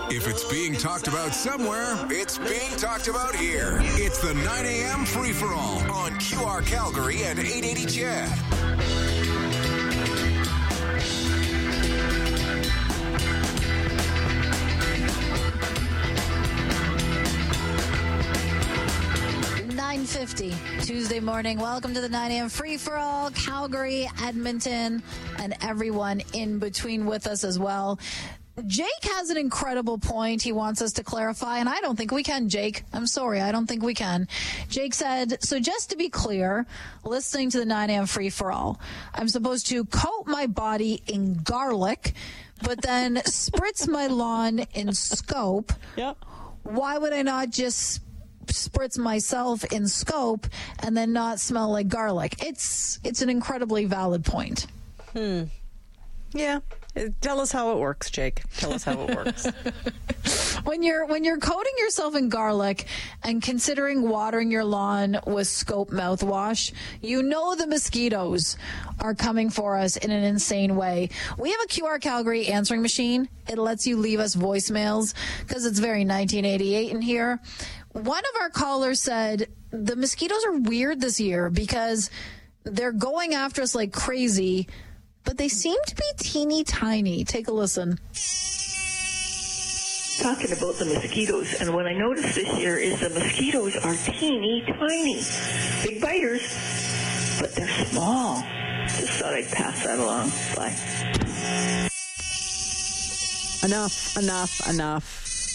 If it's being talked about somewhere, it's being talked about here. It's the 9 a.m. free-for-all on QR Calgary and 880 CHED. Tuesday morning. Welcome to the 9 a.m. free-for-all, Calgary, Edmonton, and everyone in between with us as well. Jake has an incredible point he wants us to clarify, and I don't think we can, Jake. I'm sorry, I don't think we can. Jake said, so just to be clear, listening to the 9 a.m. free-for-all, I'm supposed to coat my body in garlic, but then spritz my lawn in Scope. Yep. Why would I not just spritz myself in Scope and then not smell like garlic? It's an incredibly valid point. Yeah. Tell us how it works, Jake. Tell us how it works. When you're coating yourself in garlic and considering watering your lawn with Scope mouthwash, you know the mosquitoes are coming for us in an insane way. We have a QR Calgary answering machine. It lets you leave us voicemails because it's very 1988 in here. One of our callers said the mosquitoes are weird this year because they're going after us like crazy, but they seem to be teeny tiny. Take a listen. Talking about the mosquitoes, and what I noticed this year is the mosquitoes are teeny tiny. Big biters, but they're small. Just thought I'd pass that along. Bye. Enough.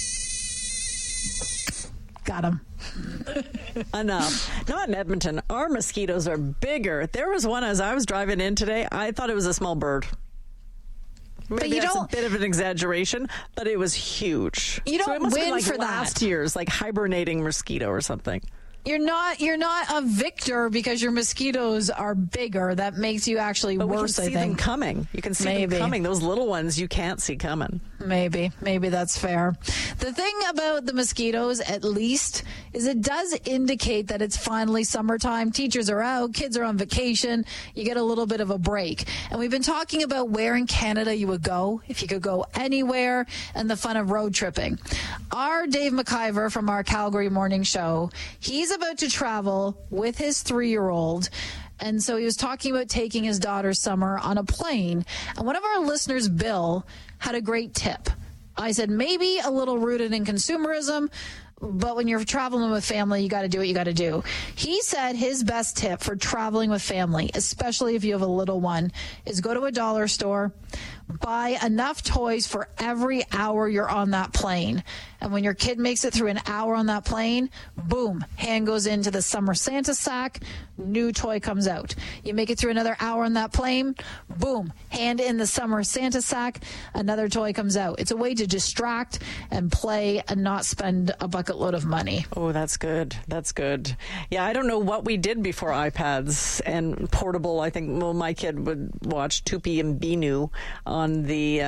Got him. Enough. Not in Edmonton. Our mosquitoes are bigger. There was one as I was driving in today. I thought it was a small bird. Maybe that's a bit of an exaggeration, but it was huge. You don't so it must win be like for last that. year's like hibernating mosquito or something. You're not a victor because your mosquitoes are bigger. That makes you actually But worse, we can see I think. them coming. You can see them coming. Those little ones you can't see coming. Maybe that's fair. The thing about the mosquitoes, at least, is it does indicate that it's finally summertime. Teachers are out, kids are on vacation. You get a little bit of a break. And we've been talking about where in Canada you would go, if you could go anywhere, and the fun of road tripping. Our Dave McIver from our Calgary Morning Show, he's about to travel with his 3-year-old. And so he was talking about taking his daughter Summer on a plane. And one of our listeners, Bill, had a great tip. I said, maybe a little rooted in consumerism, but when you're traveling with family, you got to do what you got to do. He said his best tip for traveling with family, especially if you have a little one, is go to a dollar store, buy enough toys for every hour you're on that plane. And when your kid makes it through an hour on that plane, boom, hand goes into the summer Santa sack, new toy comes out. You make it through another hour on that plane, boom, hand in the summer Santa sack, another toy comes out. It's a way to distract and play and not spend a bucket load of money. Oh, that's good. That's good. Yeah, I don't know what we did before iPads and portable. I think my kid would watch Tupi and Binu on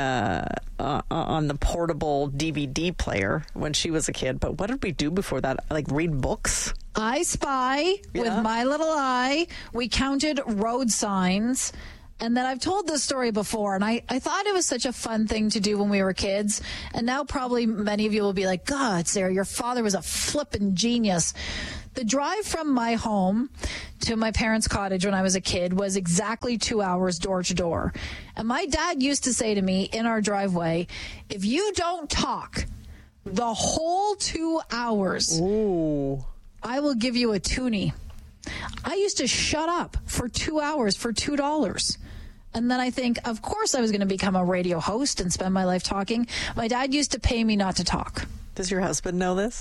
the portable DVD player when she was a kid. But what did we do before that? Like read books? I Spy with my little eye. We counted road signs. And then I've told this story before, and I thought it was such a fun thing to do when we were kids. And now probably many of you will be like, God, Sarah, your father was a flippin' genius. The drive from my home to my parents' cottage when I was a kid was exactly 2 hours door to door. And my dad used to say to me in our driveway, if you don't talk the whole 2 hours, Ooh, I will give you a toonie. I used to shut up for 2 hours for $2. And then I think, of course I was going to become a radio host and spend my life talking. My dad used to pay me not to talk. Does your husband know this?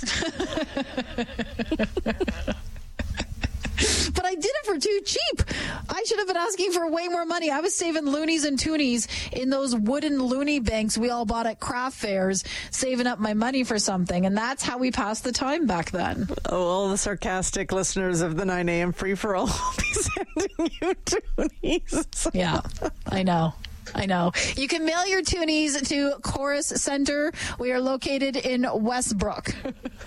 But I did it for too cheap. I should have been asking for way more money. I was saving loonies and toonies in those wooden loony banks we all bought at craft fairs, saving up my money for something. And that's how we passed the time back then. Oh, all the sarcastic listeners of the 9 a.m. free-for-all will be sending you toonies. Yeah, I know. You can mail your toonies to Chorus Center. We are located in Westbrook.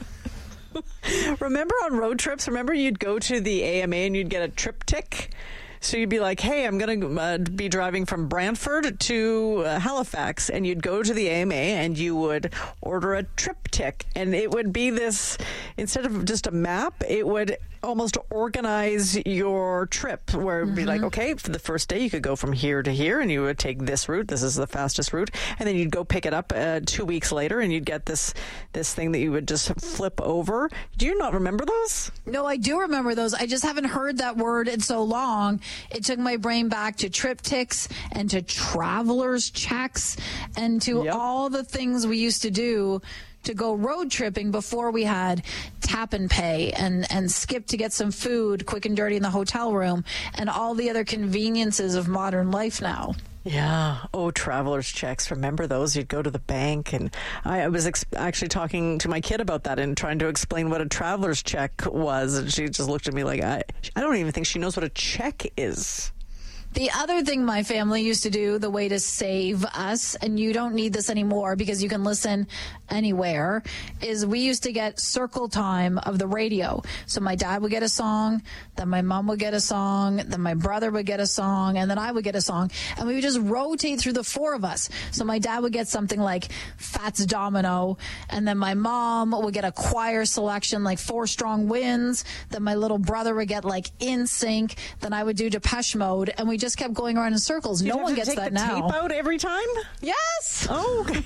Remember on road trips, you'd go to the AMA and you'd get a triptych So you'd be like, hey, I'm going to be driving from Brantford to Halifax, and you'd go to the AMA and you would order a triptych, and it would be this, instead of just a map, it would almost organize your trip, where it would be like, okay, for the first day you could go from here to here, and you would take this route. This is the fastest route, and then you'd go pick it up 2 weeks later, and you'd get this thing that you would just flip over. Do you not remember those? No, I do remember those. I just haven't heard that word in so long. It took my brain back to triptychs and to traveler's checks and to all the things we used to do to go road tripping before we had tap and pay and skip to get some food quick and dirty in the hotel room and all the other conveniences of modern life now. Yeah. Oh, traveler's checks. Remember those? You'd go to the bank, and I was actually talking to my kid about that and trying to explain what a traveler's check was, and she just looked at me like, I don't even think she knows what a check is. The other thing my family used to do, the way to save us, and you don't need this anymore because you can listen anywhere, is we used to get circle time of the radio. So my dad would get a song, then my mom would get a song, then my brother would get a song, and then I would get a song. And we would just rotate through the four of us. So my dad would get something like Fats Domino, and then my mom would get a choir selection like Four Strong Winds. Then my little brother would get like In Sync. Then I would do Depeche Mode, and we just kept going around in circles. No one gets that now. Take the tape out every time? Yes. Oh, okay.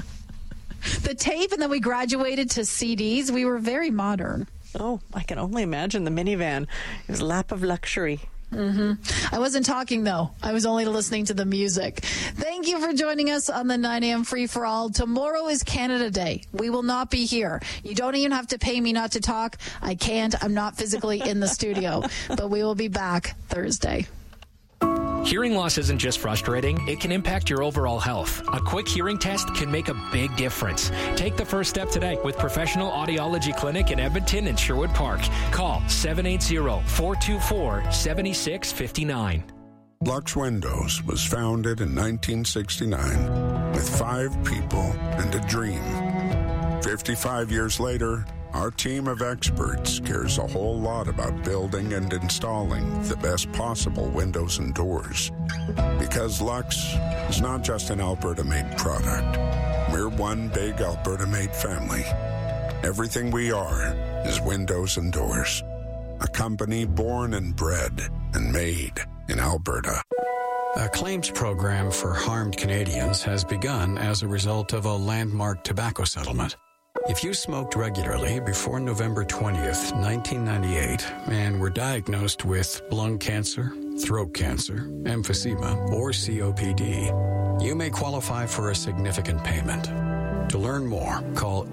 The tape, and then we graduated to CDs. We were very modern. Oh, I can only imagine the minivan. It was a lap of luxury. I wasn't talking, though. I was only listening to the music. Thank you for joining us on the 9 a.m. Free-for-All. Tomorrow is Canada Day. We will not be here. You don't even have to pay me not to talk. I can't. I'm not physically in the studio. But we will be back Thursday. Hearing loss isn't just frustrating, it can impact your overall health. A quick hearing test can make a big difference. Take the first step today with Professional Audiology Clinic in Edmonton and Sherwood Park. Call 780-424-7659. Lux Windows was founded in 1969 with 5 people and a dream. 55 years later, our team of experts cares a whole lot about building and installing the best possible windows and doors. Because Lux is not just an Alberta-made product. We're one big Alberta-made family. Everything we are is windows and doors. A company born and bred and made in Alberta. A claims program for harmed Canadians has begun as a result of a landmark tobacco settlement. If you smoked regularly before November 20th, 1998, and were diagnosed with lung cancer, throat cancer, emphysema, or COPD, you may qualify for a significant payment. To learn more, call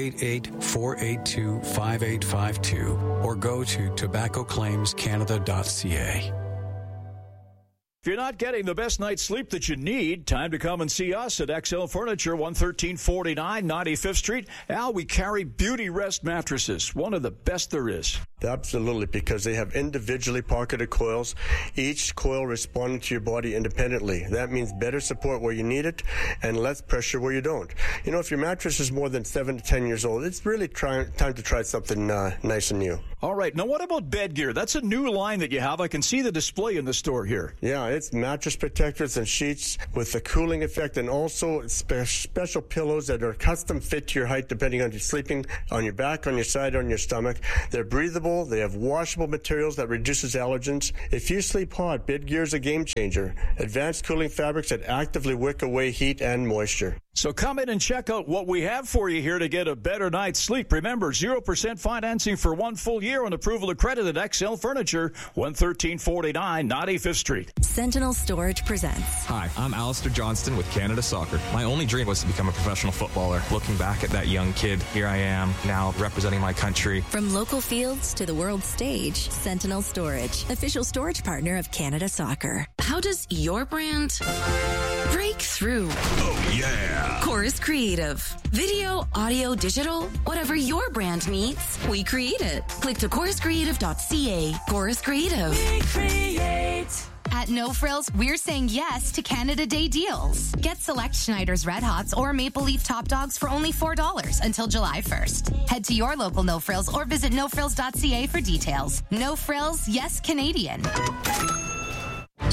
888-482-5852 or go to tobaccoclaimscanada.ca. If you're not getting the best night's sleep that you need, time to come and see us at XL Furniture, 11349 95th Street. Al, we carry Beauty Rest mattresses, one of the best there is. Absolutely, because they have individually pocketed coils, each coil responding to your body independently. That means better support where you need it and less pressure where you don't. You know, if your mattress is more than 7 to 10 years old, it's really time to try something nice and new. All right. Now, what about bed gear? That's a new line that you have. I can see the display in the store here. Yeah, it's mattress protectors and sheets with the cooling effect, and also special pillows that are custom fit to your height depending on your sleeping on your back, on your side, or on your stomach. They're breathable. They have washable materials that reduces allergens. If you sleep hot, bed gear is a game changer. Advanced cooling fabrics that actively wick away heat and moisture. So come in and check out what we have for you here to get a better night's sleep. Remember, 0% financing for 1 full year on approval of credit at XL Furniture, 11349 95th Street. Sentinel Storage presents. Hi, I'm Alistair Johnston with Canada Soccer. My only dream was to become a professional footballer. Looking back at that young kid, here I am, now representing my country. From local fields to the world stage, Sentinel Storage, official storage partner of Canada Soccer. How does your brand break through? Oh, yeah. Chorus Creative. Video, audio, digital, whatever your brand needs, we create it. Click to choruscreative.ca. Chorus Creative. We create. At No Frills, we're saying yes to Canada Day deals. Get select Schneider's Red Hots or Maple Leaf Top Dogs for only $4 until July 1st. Head to your local No Frills or visit nofrills.ca for details. No Frills, yes Canadian.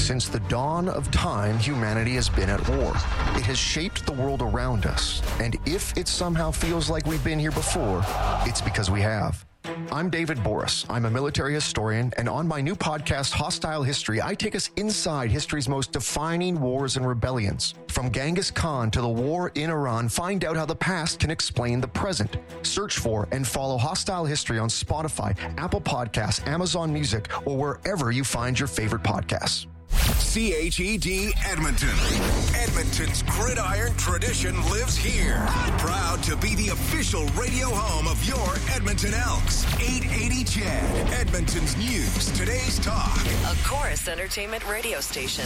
Since the dawn of time, humanity has been at war. It has shaped the world around us. And if it somehow feels like we've been here before, it's because we have. I'm David Boris. I'm a military historian, and on my new podcast, Hostile History, I take us inside history's most defining wars and rebellions. From Genghis Khan to the war in Iran, find out how the past can explain the present. Search for and follow Hostile History on Spotify, Apple Podcasts, Amazon Music, or wherever you find your favorite podcasts. CHED Edmonton. Edmonton's gridiron tradition lives here. Proud to be the official radio home of your Edmonton Elks. 880 CHED, Edmonton's news, today's talk. A Chorus Entertainment radio station.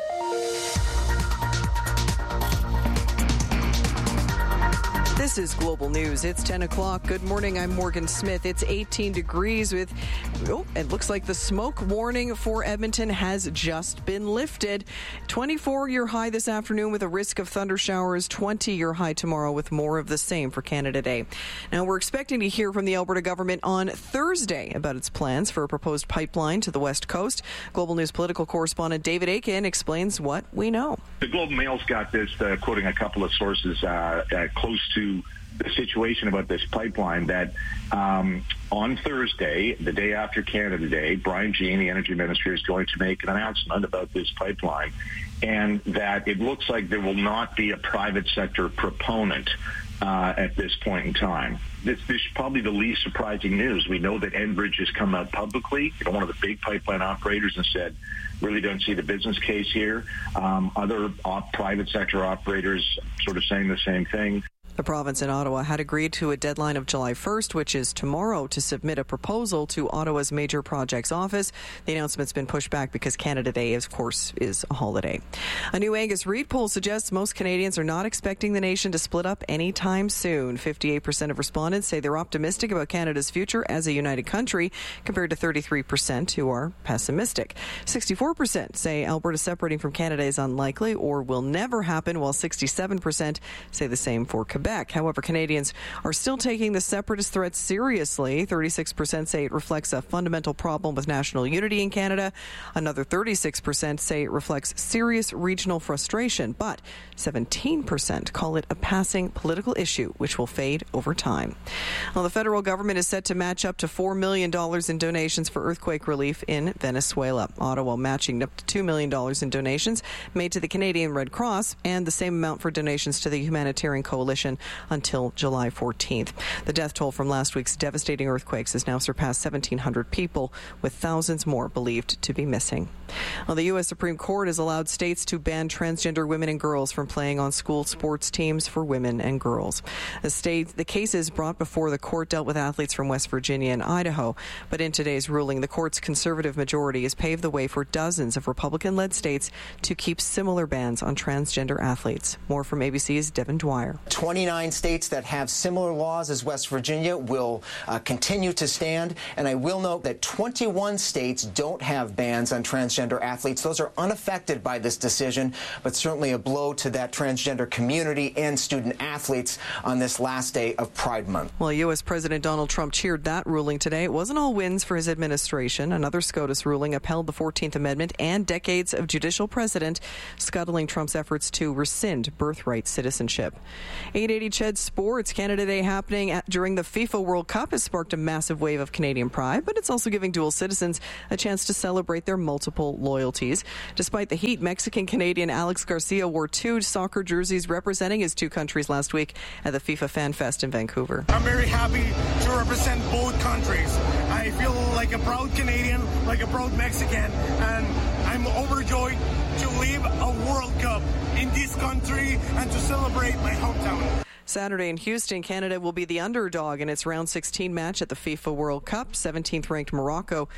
This is Global News. It's 10 o'clock. Good morning. I'm Morgan Smith. It's 18 degrees with, it looks like the smoke warning for Edmonton has just been lifted. 24-year high this afternoon with a risk of thunder showers. 20-year high tomorrow with more of the same for Canada Day. Now, we're expecting to hear from the Alberta government on Thursday about its plans for a proposed pipeline to the West Coast. Global News political correspondent David Akin explains what we know. The Globe and Mail's got this, quoting a couple of sources close to the situation about this pipeline, that on Thursday, the day after Canada Day, Brian Jean, the Energy Minister, is going to make an announcement about this pipeline, and that it looks like there will not be a private sector proponent at this point in time. This is probably the least surprising news. We know that Enbridge has come out publicly, one of the big pipeline operators, and said, really don't see the business case here. Other private sector operators sort of saying the same thing. The province in Ottawa had agreed to a deadline of July 1st, which is tomorrow, to submit a proposal to Ottawa's Major Projects Office. The announcement's been pushed back because Canada Day, of course, is a holiday. A new Angus Reid poll suggests most Canadians are not expecting the nation to split up anytime soon. 58% of respondents say they're optimistic about Canada's future as a united country, compared to 33% who are pessimistic. 64% say Alberta separating from Canada is unlikely or will never happen, while 67% say the same for Quebec. However, Canadians are still taking the separatist threat seriously. 36% say it reflects a fundamental problem with national unity in Canada. Another 36% say it reflects serious regional frustration, but 17% call it a passing political issue, which will fade over time. Well, the federal government is set to match up to $4 million in donations for earthquake relief in Venezuela. Ottawa matching up to $2 million in donations made to the Canadian Red Cross, and the same amount for donations to the Humanitarian Coalition until July 14th. The death toll from last week's devastating earthquakes has now surpassed 1,700 people, with thousands more believed to be missing. Well, the U.S. Supreme Court has allowed states to ban transgender women and girls from playing on school sports teams for women and girls. The cases brought before the court dealt with athletes from West Virginia and Idaho, but in today's ruling, the court's conservative majority has paved the way for dozens of Republican-led states to keep similar bans on transgender athletes. More from ABC's Devin Dwyer. 29 states that have similar laws as West Virginia will continue to stand, and I will note that 21 states don't have bans on transgender athletes. Those are unaffected by this decision, but certainly a blow to that transgender community and student athletes on this last day of Pride Month. Well, U.S. President Donald Trump cheered that ruling today. It wasn't all wins for his administration. Another SCOTUS ruling upheld the 14th Amendment and decades of judicial precedent, scuttling Trump's efforts to rescind birthright citizenship. 880 CHED Sports. Canada Day happening during the FIFA World Cup has sparked a massive wave of Canadian pride, but it's also giving dual citizens a chance to celebrate their multiple loyalties. Despite the heat, Mexican-Canadian Alex Garcia wore 2 soccer jerseys representing his 2 countries last week at the FIFA Fan Fest in Vancouver. I'm very happy to represent both countries. I feel like a proud Canadian, like a proud Mexican, and I'm overjoyed to lead a World Cup in this country and to celebrate my hometown. Saturday in Houston, Canada will be the underdog in its round 16 match at the FIFA World Cup. 7th ranked Morocco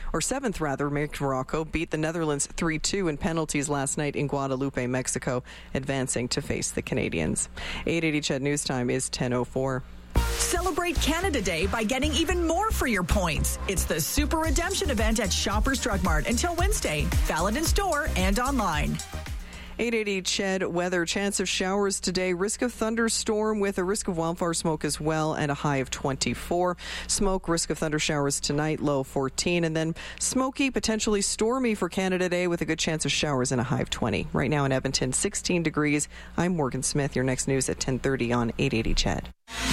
beat the Netherlands 3-2 in penalties last night in Guadalupe, Mexico, advancing to face the Canadians. 880 CHED News Time is 10:04. Celebrate Canada Day by getting even more for your points. It's the Super Redemption event at Shoppers Drug Mart until Wednesday. Valid in store and online. 880 CHED weather. Chance of showers today. Risk of thunderstorm with a risk of wildfire smoke as well, and a high of 24. Smoke, risk of thunder showers tonight, low 14. And then smoky, potentially stormy for Canada Day with a good chance of showers and a high of 20. Right now in Edmonton, 16 degrees. I'm Morgan Smith. Your next news at 10:30 on 880 CHED.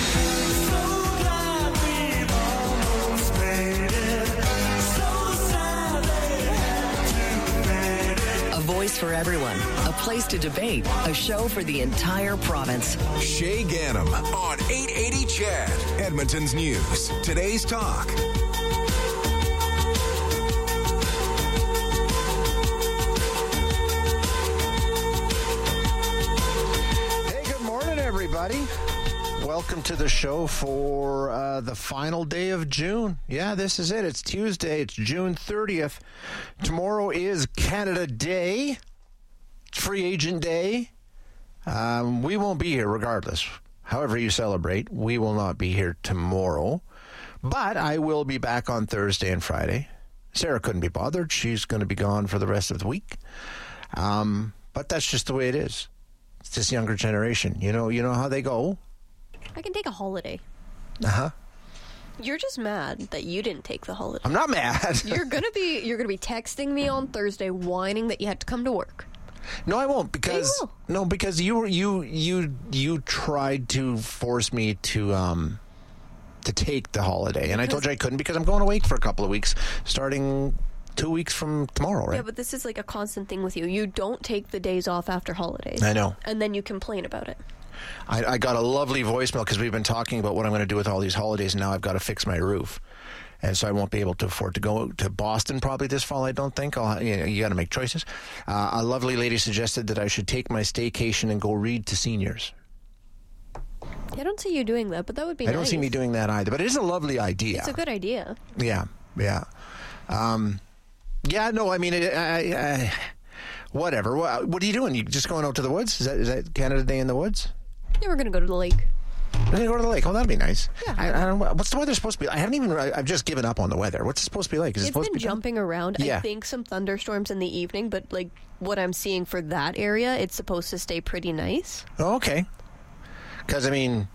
Voice for everyone, a place to debate, a show for the entire province. Shay Gannam on 880 CHED, Edmonton's news. Today's talk. Hey, good morning, everybody. Welcome to the show for the final day of June. Yeah, this is it. It's Tuesday. It's June 30th. Tomorrow is Canada Day, Free Agent Day. We won't be here regardless. However you celebrate, we will not be here tomorrow. But I will be back on Thursday and Friday. Sarah couldn't be bothered. She's going to be gone for the rest of the week. But that's just the way it is. It's this younger generation. You know how they go. I can take a holiday. Uh-huh. You're just mad that you didn't take the holiday. I'm not mad. You're gonna be texting me on Thursday whining that you had to come to work. No, I won't, because you tried to force me to take the holiday, and I told you I couldn't because I'm going away for a couple of weeks, starting 2 weeks from tomorrow, right? Yeah, but this is like a constant thing with you. You don't take the days off after holidays. I know. And then you complain about it. I got a lovely voicemail because we've been talking about what I'm going to do with all these holidays, and now I've got to fix my roof. And so I won't be able to afford to go to Boston probably this fall, I don't think. You got to make choices. A lovely lady suggested that I should take my staycation and go read to seniors. I don't see you doing that, but that would be nice. I don't see me doing that either, but it is a lovely idea. It's a good idea. Yeah. No, I mean, whatever. What are you doing? You just going out to the woods? Is that Canada Day in the woods? Yeah, we're going to go to the lake. We're going to go to the lake. Oh, that'll be nice. Yeah. I don't know. What's the weather supposed to be? I've just given up on the weather. What's it supposed to be like? It's been jumping around. Yeah. I think some thunderstorms in the evening, but like what I'm seeing for that area, it's supposed to stay pretty nice. Oh, okay. Because, I mean,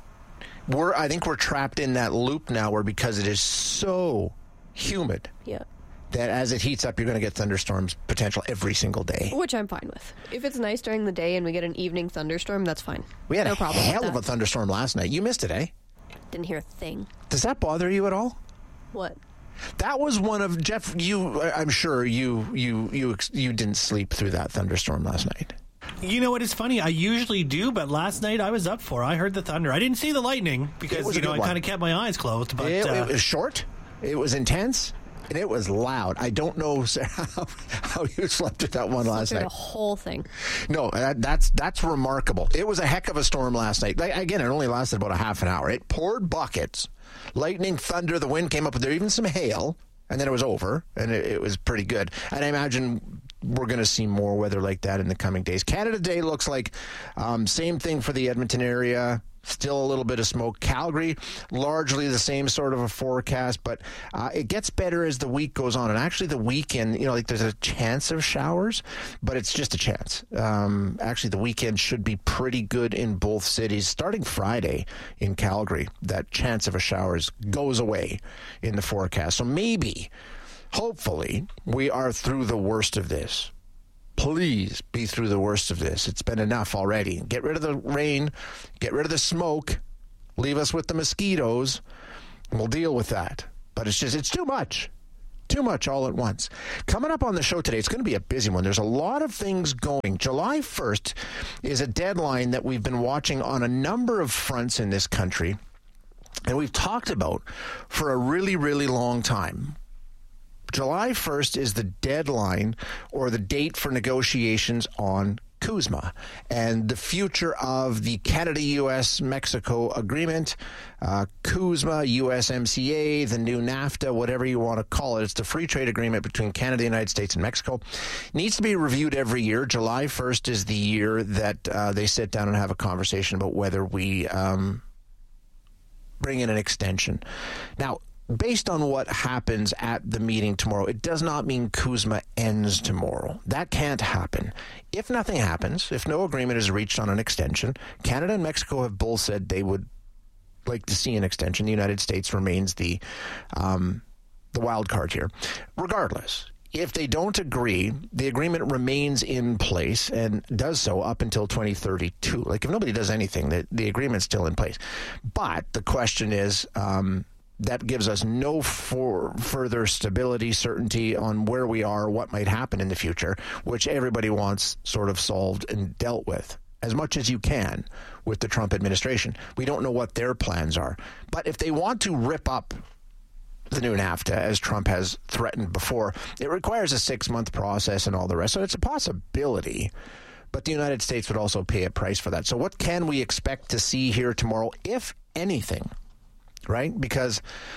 I think we're trapped in that loop now where because it is so humid. Yeah. That as it heats up, you're going to get thunderstorms potential every single day. Which I'm fine with. If it's nice during the day and we get an evening thunderstorm, that's fine. We had no a problem hell with of a thunderstorm last night. You missed it, eh? Didn't hear a thing. Does that bother you at all? What? That was one of Jeff. I'm sure you didn't sleep through that thunderstorm last night. You know what is funny? I usually do, but last night I was up for it. I heard the thunder. I didn't see the lightning because I kind of kept my eyes closed. But it was short. It was intense. And it was loud. I don't know how you slept through that one last night. The whole thing. No, that's remarkable. It was a heck of a storm last night. Again, it only lasted about a half an hour. It poured buckets, lightning, thunder. The wind came up. There even some hail, and then it was over, and it was pretty good. And I imagine we're going to see more weather like that in the coming days. Canada Day looks like same thing for the Edmonton area. Still a little bit of smoke. Calgary, largely the same sort of a forecast, but it gets better as the week goes on. And actually the weekend, there's a chance of showers, but it's just a chance. Actually, the weekend should be pretty good in both cities. Starting Friday in Calgary, that chance of a showers goes away in the forecast. So maybe, hopefully, we are through the worst of this. Please be through the worst of this. It's been enough already. Get rid of the rain. Get rid of the smoke. Leave us with the mosquitoes. And we'll deal with that. But it's too much. Too much all at once. Coming up on the show today, it's going to be a busy one. There's a lot of things going. July 1st is a deadline that we've been watching on a number of fronts in this country. And we've talked about for a really, really long time. July 1st is the deadline or the date for negotiations on CUSMA and the future of the Canada-U.S.-Mexico agreement, CUSMA, USMCA, the new NAFTA, whatever you want to call it. It's the free trade agreement between Canada, the United States, and Mexico. It needs to be reviewed every year. July 1st is the year that they sit down and have a conversation about whether we bring in an extension. Now, based on what happens at the meeting tomorrow, it does not mean CUSMA ends tomorrow. That can't happen. If nothing happens, if no agreement is reached on an extension, Canada and Mexico have both said they would like to see an extension. The United States remains the wild card here. Regardless, if they don't agree, the agreement remains in place and does so up until 2032. Like, if nobody does anything, the agreement's still in place. But the question is, that gives us no further stability, certainty on where we are, what might happen in the future, which everybody wants sort of solved and dealt with as much as you can with the Trump administration. We don't know what their plans are. But if they want to rip up the new NAFTA, as Trump has threatened before, it requires a 6-month process and all the rest. So it's a possibility. But the United States would also pay a price for that. So what can we expect to see here tomorrow, if anything? Right? Because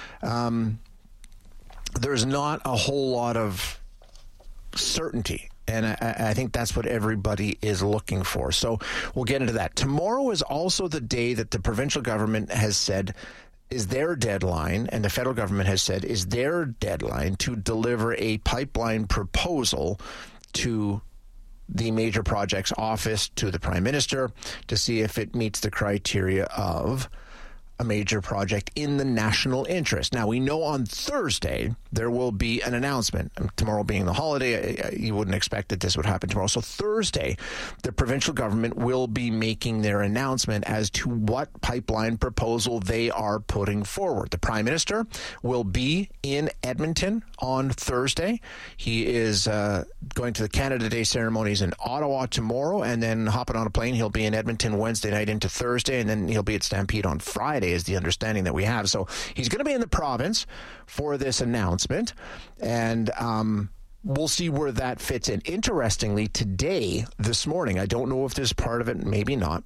there's not a whole lot of certainty. And I think that's what everybody is looking for. So we'll get into that. Tomorrow is also the day that the provincial government has said is their deadline, and the federal government has said is their deadline to deliver a pipeline proposal to the Major Projects Office, to the Prime Minister, to see if it meets the criteria of a major project in the national interest. Now, we know on Thursday there will be an announcement. Tomorrow being the holiday, you wouldn't expect that this would happen tomorrow. So Thursday, the provincial government will be making their announcement as to what pipeline proposal they are putting forward. The Prime Minister will be in Edmonton on Thursday. He is going to the Canada Day ceremonies in Ottawa tomorrow, and then hopping on a plane, he'll be in Edmonton Wednesday night into Thursday, and then he'll be at Stampede on Friday, is the understanding that we have. So he's going to be in the province for this announcement, and we'll see where that fits in. Interestingly, this morning, I don't know if this is part of it, maybe not,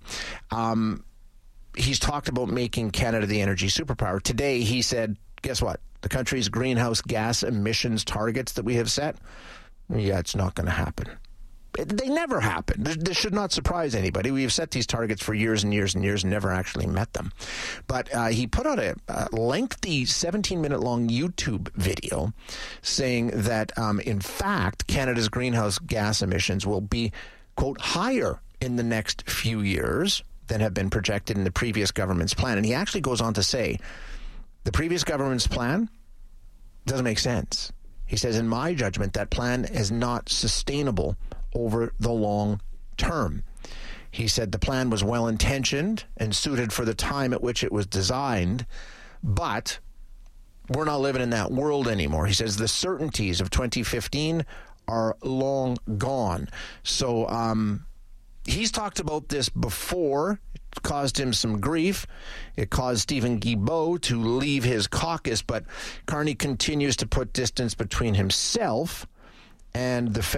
he's talked about making Canada the energy superpower. Today, he said, guess what? The country's greenhouse gas emissions targets that we have set, yeah, it's not going to happen. They never happen. This should not surprise anybody. We've set these targets for years and years and years and never actually met them. But he put out a lengthy 17-minute long YouTube video saying that, in fact, Canada's greenhouse gas emissions will be, quote, higher in the next few years than have been projected in the previous government's plan. And he actually goes on to say, the previous government's plan doesn't make sense. He says, in my judgment, that plan is not sustainable over the long term. He said the plan was well-intentioned and suited for the time at which it was designed, but we're not living in that world anymore. He says the certainties of 2015 are long gone. So he's talked about this before. It caused him some grief. It caused Stephen Guilbeault to leave his caucus, but Carney continues to put distance between himself and the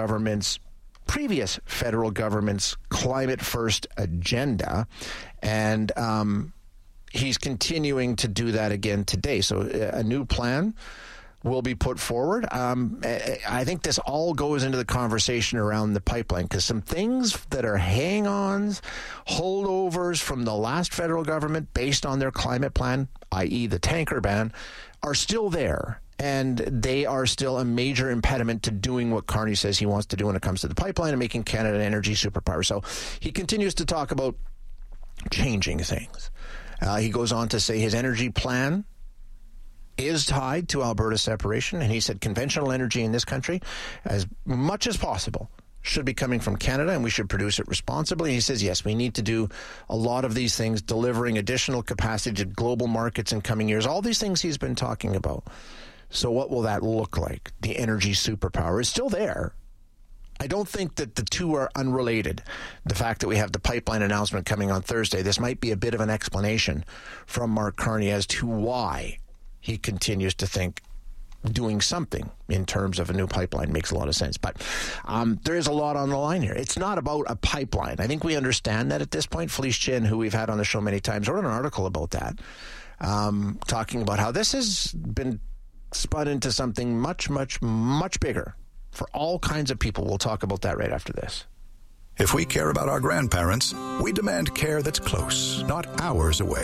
previous federal government's climate first agenda. And he's continuing to do that again today. So a new plan will be put forward. I think this all goes into the conversation around the pipeline, because some things that are hang-ons, holdovers from the last federal government based on their climate plan, i.e. the tanker ban, are still there. And they are still a major impediment to doing what Carney says he wants to do when it comes to the pipeline and making Canada an energy superpower. So he continues to talk about changing things. He goes on to say his energy plan is tied to Alberta separation, and he said conventional energy in this country, as much as possible, should be coming from Canada, and we should produce it responsibly. He says, yes, we need to do a lot of these things, delivering additional capacity to global markets in coming years. All these things he's been talking about. So what will that look like? The energy superpower is still there. I don't think that the two are unrelated. The fact that we have the pipeline announcement coming on Thursday, this might be a bit of an explanation from Mark Carney as to why he continues to think doing something in terms of a new pipeline makes a lot of sense. But there is a lot on the line here. It's not about a pipeline. I think we understand that at this point. Felice Chin, who we've had on the show many times, wrote an article about that, talking about how this has been spun into something much, much, much bigger for all kinds of people. We'll talk about that right after this. If we care about our grandparents, we demand care that's close, not hours away.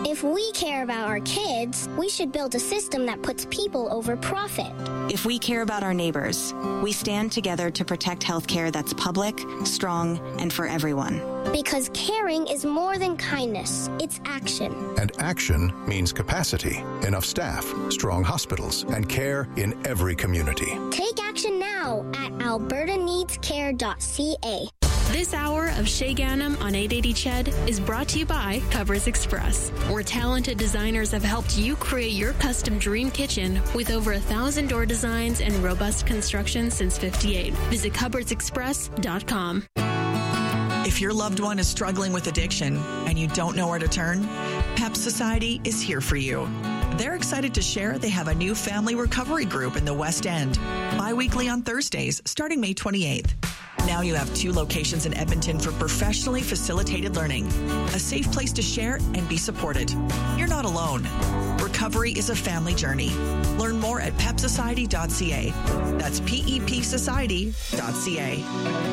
If we care about our kids, we should build a system that puts people over profit. If we care about our neighbors, we stand together to protect healthcare that's public, strong, and for everyone. Because caring is more than kindness, it's action. And action means capacity, enough staff, strong hospitals, and care in every community. Take action now at albertaneedscare.ca. This hour of Shay Ganem on 880 CHED is brought to you by Covers Express, where talented designers have helped you create your custom dream kitchen with over 1,000 door designs and robust construction since '58. Visit coversexpress.com. If your loved one is struggling with addiction and you don't know where to turn, PEP Society is here for you. They're excited to share they have a new family recovery group in the West End, bi-weekly on Thursdays, starting May 28th. Now you have 2 locations in Edmonton for professionally facilitated learning, a safe place to share and be supported. You're not alone. Recovery is a family journey. Learn more at pepsociety.ca. That's PEPsociety.ca.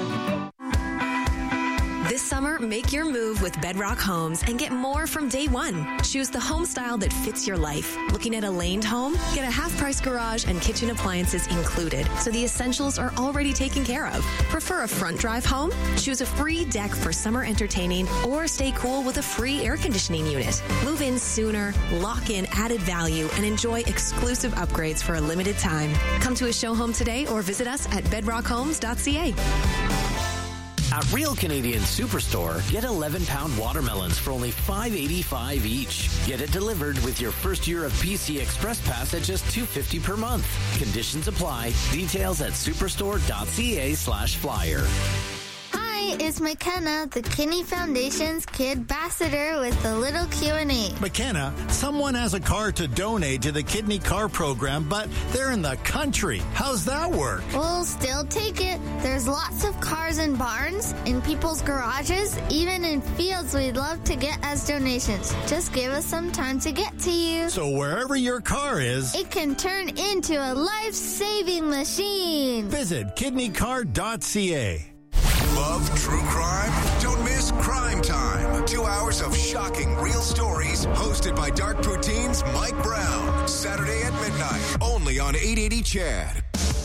This summer, make your move with Bedrock Homes and get more from day one. Choose the home style that fits your life. Looking at a laned home? Get a half-price garage and kitchen appliances included, so the essentials are already taken care of. Prefer a front drive home? Choose a free deck for summer entertaining or stay cool with a free air conditioning unit. Move in sooner, lock in added value, and enjoy exclusive upgrades for a limited time. Come to a show home today or visit us at bedrockhomes.ca. At Real Canadian Superstore, get 11-pound watermelons for only $5.85 each. Get it delivered with your first year of PC Express Pass at just $2.50 per month. Conditions apply. Details at superstore.ca/flyer. Hi, it's McKenna, the Kinney Foundation's Kid Ambassador with a little Q&A. McKenna, someone has a car to donate to the Kidney Car Program, but they're in the country. How's that work? We'll still take it. There's lots of cars in barns, in people's garages, even in fields we'd love to get as donations. Just give us some time to get to you. So wherever your car is, it can turn into a life-saving machine. Visit kidneycar.ca. Love true crime? Don't miss Crime Time. 2 hours of shocking real stories hosted by Dark Poutine's Mike Brown. Saturday at midnight, only on 880 CHED.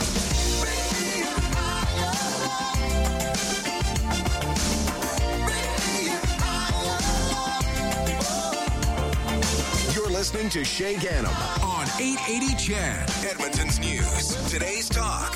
You're listening to Shay Ganem on 880 CHED. Edmonton's news. Today's talk.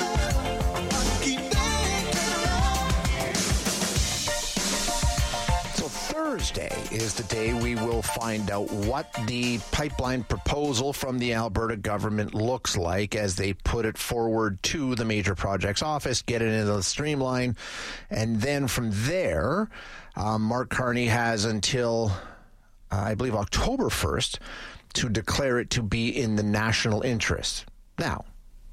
Thursday is the day we will find out what the pipeline proposal from the Alberta government looks like as they put it forward to the Major Projects Office, get it into the streamline, and then from there, Mark Carney has until, I believe, October 1st to declare it to be in the national interest. Now,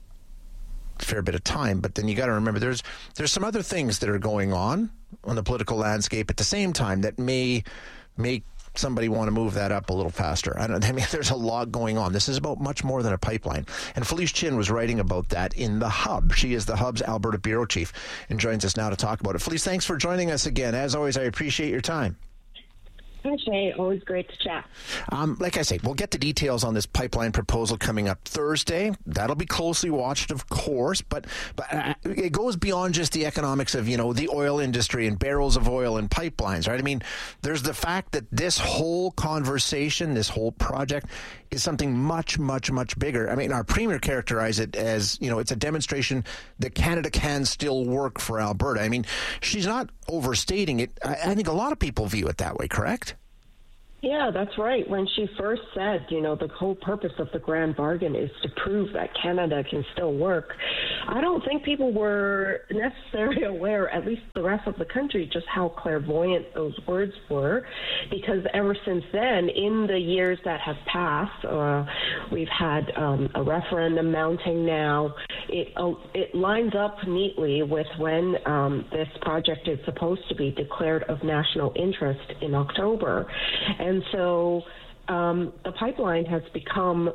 a fair bit of time, but then you got to remember there's some other things that are going on the political landscape at the same time that may make somebody want to move that up a little faster. I mean, there's a lot going on. This is about much more than a pipeline. And Felice Chin was writing about that in The Hub. She is The Hub's Alberta Bureau Chief and joins us now to talk about it. Felice, thanks for joining us again. As always, I appreciate your time. Hi, Shay. Always great to chat. Like I say, we'll get the details on this pipeline proposal coming up Thursday. That'll be closely watched, of course, but it goes beyond just the economics of, the oil industry and barrels of oil and pipelines, right? I mean, there's the fact that this whole conversation, this whole project is something much, much, much bigger. I mean, our premier characterized it as, it's a demonstration that Canada can still work for Alberta. I mean, she's not overstating it. I think a lot of people view it that way, correct? Yeah, that's right. When she first said, the whole purpose of the Grand Bargain is to prove that Canada can still work, I don't think people were necessarily aware, at least the rest of the country, just how clairvoyant those words were. Because ever since then, in the years that have passed, we've had a referendum mounting now. It lines up neatly with when this project is supposed to be declared of national interest in October. And so the pipeline has become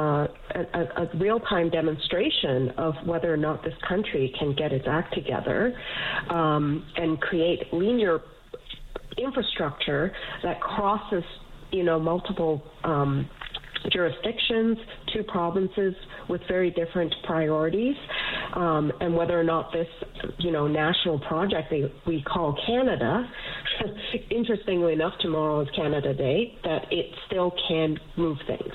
a real-time demonstration of whether or not this country can get its act together and create linear infrastructure that crosses multiple jurisdictions, 2 provinces with very different priorities, and whether or not this, national project we call Canada, interestingly enough, tomorrow is Canada Day, that it still can move things.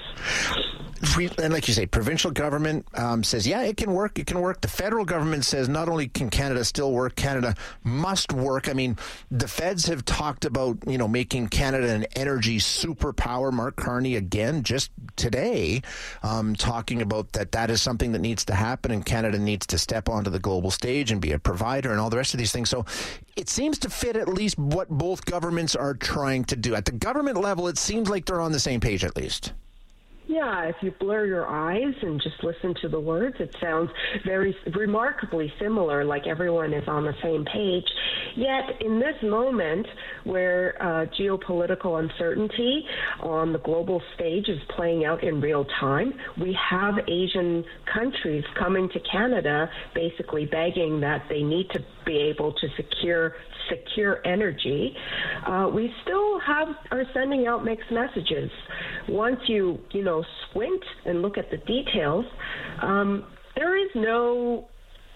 And like you say, provincial government says, yeah, it can work. It can work. The federal government says not only can Canada still work, Canada must work. I mean, the feds have talked about, making Canada an energy superpower. Mark Carney, again, just today, talking about that is something that needs to happen, and Canada needs to step onto the global stage and be a provider and all the rest of these things. So it seems to fit at least what both governments are trying to do. At the government level, it seems like they're on the same page at least. Yeah, if you blur your eyes and just listen to the words, it sounds very remarkably similar, like everyone is on the same page. Yet in this moment where geopolitical uncertainty on the global stage is playing out in real time, we have Asian countries coming to Canada basically begging that they need to be able to secure energy. We still are sending out mixed messages. Once you squint and look at the details, there is no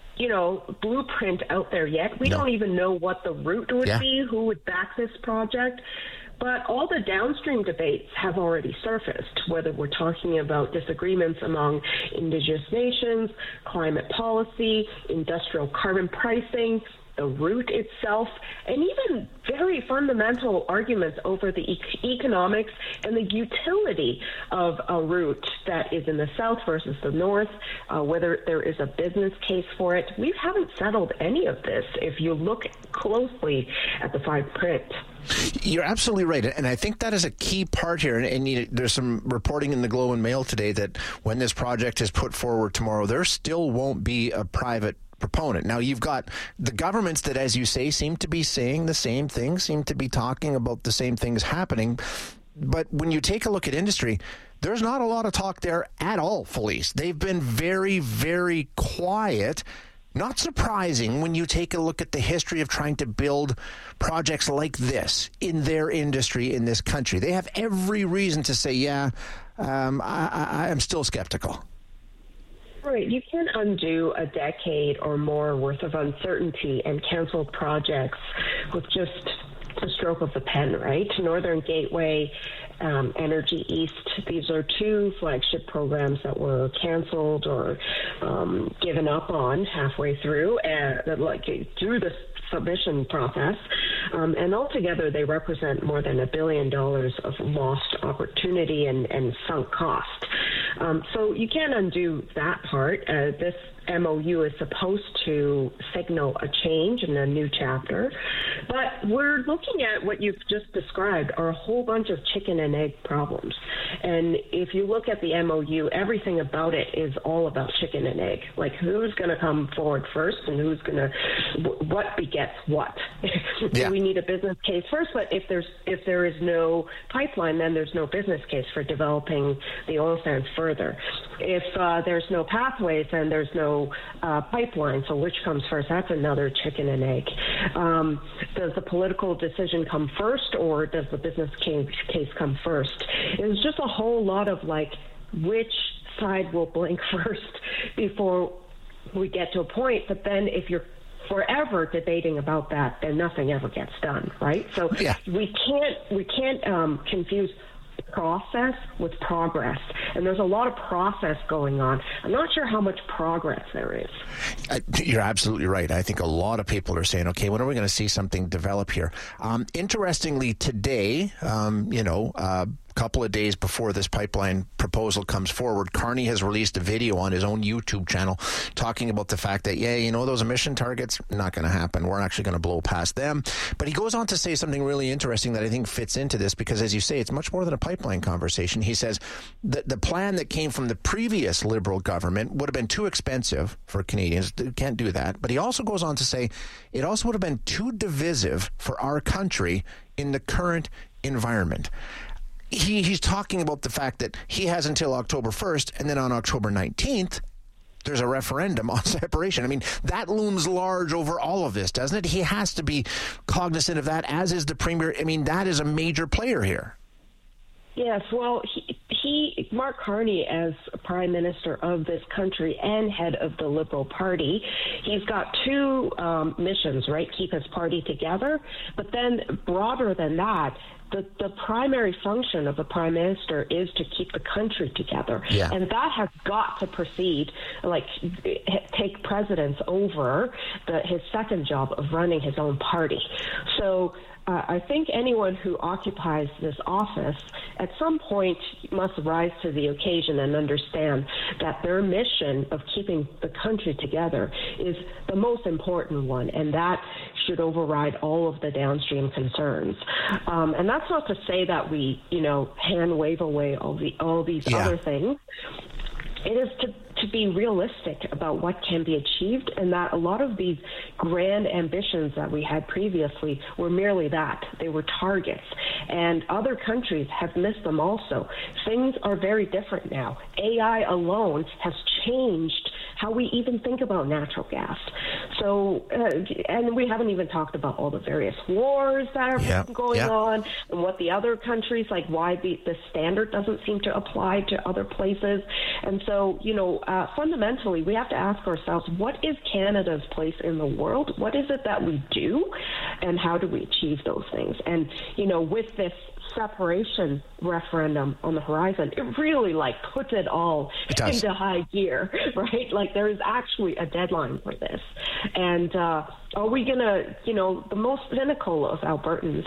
blueprint out there yet. We don't even know what the route would be, who would back this project. But all the downstream debates have already surfaced, whether we're talking about disagreements among Indigenous nations, climate policy, industrial carbon pricing, the route itself, and even very fundamental arguments over the economics and the utility of a route that is in the south versus the north, whether there is a business case for it. We haven't settled any of this if you look closely at the fine print. You're absolutely right, and I think that is a key part here. And there's some reporting in the Globe and Mail today that when this project is put forward tomorrow, there still won't be a private proponent. Now, you've got the governments that, as you say, seem to be saying the same things, seem to be talking about the same things happening. But when you take a look at industry, there's not a lot of talk there at all, Felice. They've been very, very quiet. Not surprising when you take a look at the history of trying to build projects like this in their industry in this country. They have every reason to say, I'm still skeptical. Right. You can't undo a decade or more worth of uncertainty and canceled projects with just a stroke of the pen, right? Northern Gateway, Energy East, these are 2 flagship programs that were canceled or given up on halfway through, through the submission process. And altogether, they represent more than $1 billion of lost opportunity and sunk cost. So you can't undo that part. This MOU is supposed to signal a change in a new chapter. But we're looking at what you've just described are a whole bunch of chicken and egg problems. And if you look at the MOU, everything about it is all about chicken and egg. Like who's going to come forward first and who's going to, what begets what. Do we need a business case first? But if there is no pipeline, then there's no business case for developing the oil sands further. If there's no pathways, then there's no pipeline. So which comes first? That's another chicken and egg. Does the political decision come first, or does the business case come first? It's just a whole lot of which side will blink first before we get to a point. But then if you're forever debating about that, then nothing ever gets done, right? So we can't confuse process with progress, and there's a lot of process going on. I'm not sure how much progress there is. You're absolutely right. I think a lot of people are saying, okay, when are we going to see something develop here? Interestingly, today, couple of days before this pipeline proposal comes forward, Carney has released a video on his own YouTube channel talking about the fact that, those emission targets, not going to happen. We're actually going to blow past them. But he goes on to say something really interesting that I think fits into this because, as you say, it's much more than a pipeline conversation. He says that the plan that came from the previous Liberal government would have been too expensive for Canadians. They can't do that. But he also goes on to say it also would have been too divisive for our country in the current environment. He's talking about the fact that he has until October 1st, and then on October 19th, there's a referendum on separation. I mean, that looms large over all of this, doesn't it? He has to be cognizant of that, as is the Premier. I mean, that is a major player here. Yes, well, Mark Carney, as Prime Minister of this country and head of the Liberal Party, he's got two missions, right? Keep his party together, but then broader than that, the primary function of a prime minister is to keep the country together. Yeah. And that has got to proceed, take precedence over his second job of running his own party. So I think anyone who occupies this office at some point must rise to the occasion and understand that their mission of keeping the country together is the most important one, and that should override all of the downstream concerns. And that's not to say that we, hand wave away all these other things. It is to be realistic about what can be achieved, and that a lot of these grand ambitions that we had previously were merely that. They were targets, and other countries have missed them also. Things are very different now. AI alone has changed how we even think about natural gas. So, and we haven't even talked about all the various wars that are going on, and what the other countries, why the standard doesn't seem to apply to other places. And so, fundamentally, we have to ask ourselves, what is Canada's place in the world? What is it that we do, and how do we achieve those things? And, with this separation referendum on the horizon, it really puts it all into high gear, right? There is actually a deadline for this. And are we going to, the most cynical of Albertans,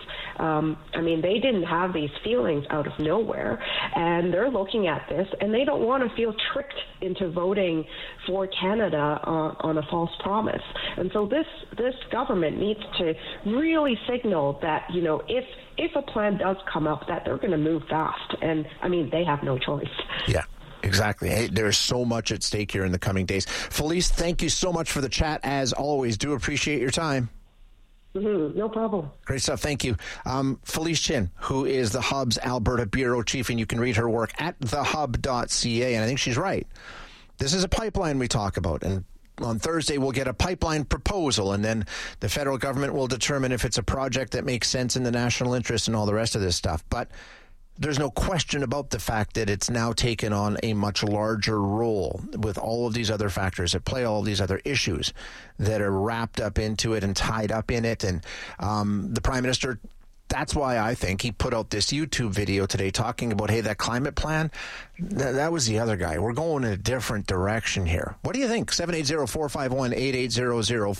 they didn't have these feelings out of nowhere, and they're looking at this, and they don't want to feel tricked into voting for Canada on a false promise. And so this government needs to really signal that, if a plan does come up, that they're going to move fast. And, they have no choice. Yeah. Exactly. Hey, there's so much at stake here in the coming days. Felice, thank you so much for the chat. As always, do appreciate your time. Mm-hmm. No problem. Great stuff. Thank you. Felice Chin, who is the Hub's Alberta Bureau Chief, and you can read her work at thehub.ca. And I think she's right. This is a pipeline we talk about, and on Thursday, we'll get a pipeline proposal, and then the federal government will determine if it's a project that makes sense in the national interest and all the rest of this stuff. But there's no question about the fact that it's now taken on a much larger role with all of these other factors at play, all of these other issues that are wrapped up into it and tied up in it. And the Prime Minister, that's why I think he put out this YouTube video today talking about, hey, that climate plan, that was the other guy. We're going in a different direction here. What do you think? 780-451-8800,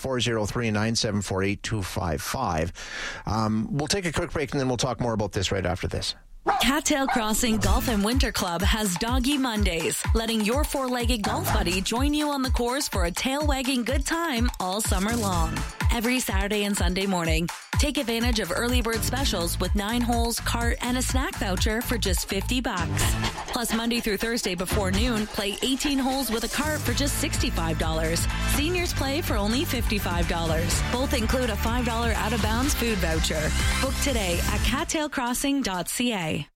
403-974-8255. We'll take a quick break, and then we'll talk more about this right after this. Cattail Crossing Golf and Winter Club has Doggy Mondays, letting your four-legged golf buddy join you on the course for a tail-wagging good time all summer long. Every Saturday and Sunday morning, take advantage of early bird specials with 9 holes, cart, and a snack voucher for just $50. Plus, Monday through Thursday before noon, play 18 holes with a cart for just $65. Seniors play for only $55. Both include a $5 out-of-bounds food voucher. Book today at cattailcrossing.ca.